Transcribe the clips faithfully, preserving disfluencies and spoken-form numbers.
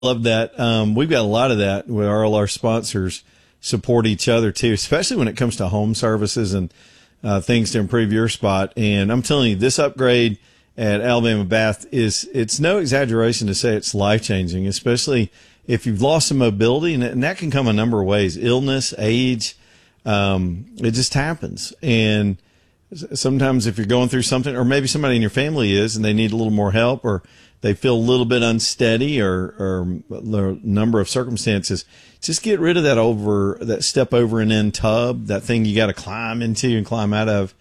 Love that. Um, we've got a lot of that where all our sponsors support each other too, especially when it comes to home services and uh, things to improve your spot. And I'm telling you, this upgrade at Alabama Bath is, it's no exaggeration to say it's life changing, especially if you've lost some mobility, and, and that can come a number of ways: illness, age. Um, it just happens. And sometimes if you're going through something, or maybe somebody in your family is, and they need a little more help, or they feel a little bit unsteady, or, or a number of circumstances, just get rid of that over, that step over and in tub, that thing you got to climb into and climb out of,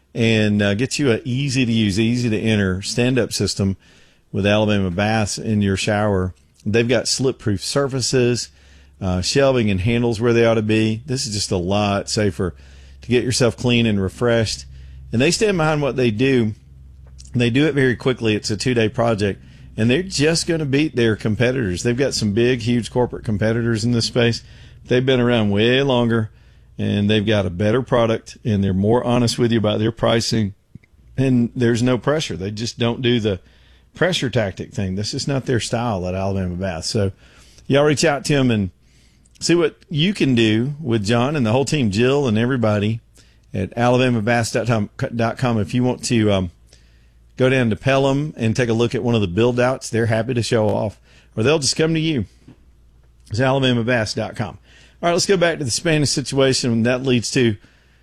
and uh, get you a easy to use, easy to enter stand-up system with Alabama Baths in your shower. They've got slip-proof surfaces, uh, shelving and handles where they ought to be. This is just a lot safer to get yourself clean and refreshed. And they stand behind what they do. They do it very quickly. It's a two-day project, and they're just going to beat their competitors. They've got some big, huge corporate competitors in this space. They've been around way longer, and they've got a better product, and they're more honest with you about their pricing, and there's no pressure. They just don't do the pressure tactic thing. This is not their style at Alabama Bath. So y'all reach out to them and see what you can do with John and the whole team, Jill and everybody, at alabama baths dot com. If you want to um, go down to Pelham and take a look at one of the build-outs, they're happy to show off. Or they'll just come to you. It's alabama baths dot com. All right, let's go back to the Spanish situation. That leads to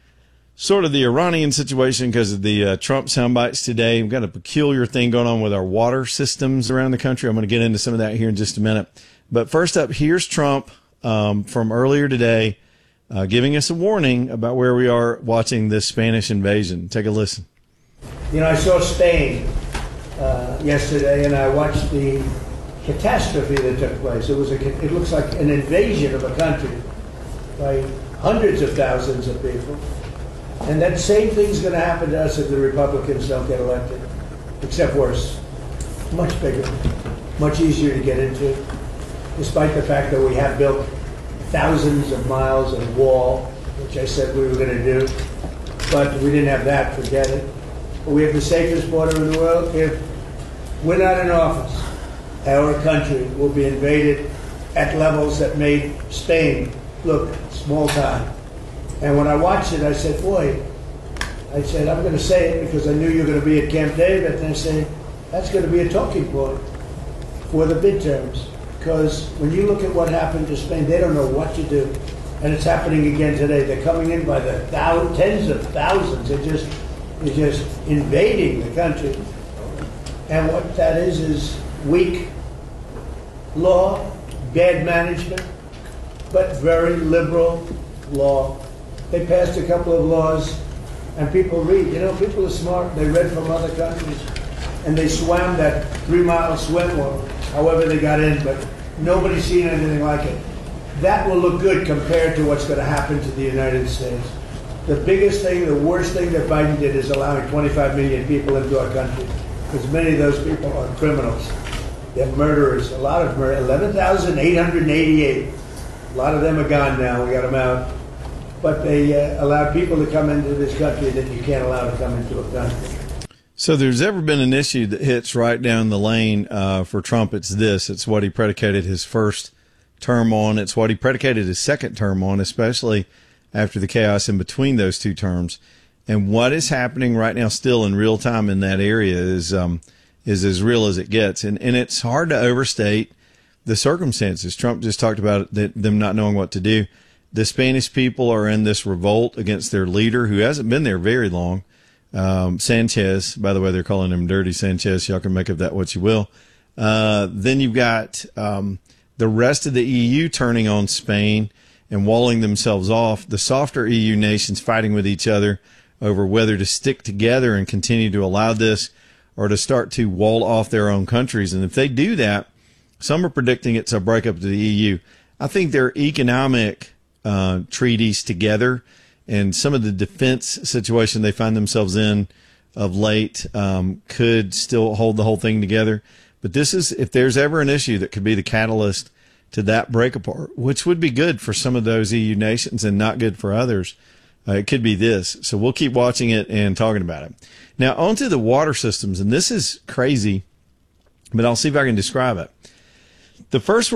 sort of the Iranian situation because of the uh, Trump soundbites today. We've got a peculiar thing going on with our water systems around the country. I'm going to get into some of that here in just a minute. But first up, here's Trump um, from earlier today uh, giving us a warning about where we are watching this Spanish invasion. Take a listen. You know, I saw Spain uh, yesterday, and I watched the catastrophe that took place. It was a, it looks like an invasion of a country by hundreds of thousands of people. And that same thing's going to happen to us if the Republicans don't get elected, except worse. Much bigger, much easier to get into, despite the fact that we have built thousands of miles of wall, which I said we were going to do. But we didn't have that, forget it. But we have the safest border in the world. If we're not in office, our country will be invaded at levels that made Spain look small time. And when I watched it, I said, boy, I said, I'm going to say it because I knew you were going to be at Camp David. And I said, that's going to be a talking point for the midterms. Because when you look at what happened to Spain, they don't know what to do. And it's happening again today. They're coming in by the thousands, tens of thousands. They're just, they're just invading the country. And what that is, is weak law, bad management, but very liberal law. They passed a couple of laws, and people read. You know, people are smart. They read from other countries, and they swam that three-mile swim, or however they got in, but nobody's seen anything like it. That will look good compared to what's going to happen to the United States. The biggest thing, the worst thing that Biden did is allowing twenty-five million people into our country, because many of those people are criminals. They're murderers. A lot of murder. eleven thousand eight hundred eighty-eight. A lot of them are gone now. We got them out. But they uh, allowed people to come into this country that you can't allow to come into a country. So there's ever been an issue that hits right down the lane uh, for Trump, it's this. It's what he predicated his first term on. It's what he predicated his second term on, especially after the chaos in between those two terms. And what is happening right now still in real time in that area is um, is as real as it gets. And, and it's hard to overstate the circumstances. Trump just talked about it, them not knowing what to do. The Spanish people are in this revolt against their leader, who hasn't been there very long. Um, Sanchez, by the way, they're calling him Dirty Sanchez. Y'all can make of that what you will. Uh, then you've got um, the rest of the E U turning on Spain and walling themselves off. The softer E U nations fighting with each other over whether to stick together and continue to allow this or to start to wall off their own countries. And if they do that, some are predicting it's a breakup to the E U. I think their economic uh, treaties together and some of the defense situation they find themselves in of late um, could still hold the whole thing together. But this is, if there's ever an issue that could be the catalyst to that break apart, which would be good for some of those E U nations and not good for others, uh, it could be this. So we'll keep watching it and talking about it. Now, onto the water systems, and this is crazy, but I'll see if I can describe it. the first